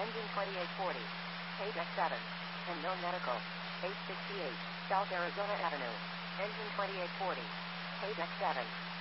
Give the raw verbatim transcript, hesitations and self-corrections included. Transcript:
Engine twenty-eight forty. Page X seven. Unknown Medical. eight sixty-eight. South Arizona Avenue. Engine twenty-eight forty. Page X seven.